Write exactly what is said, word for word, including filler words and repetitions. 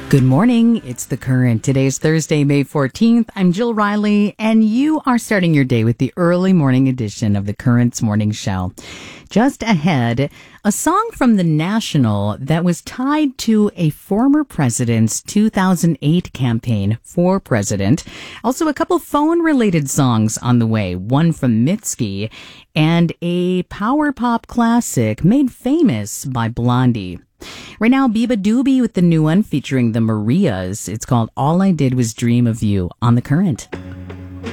Good morning. It's The Current. Today's Thursday, May fourteenth. I'm Jill Riley, and you are starting your day with the early morning edition of The Current's Morning Show. Just ahead, a song from The National that was tied to a former president's two thousand eight campaign for president. Also, a couple phone-related songs on the way, one from Mitski and a power pop classic made famous by Blondie. Right now, Biba Doobie with the new one featuring the Marias. It's called All I Did Was Dream of You on The Current.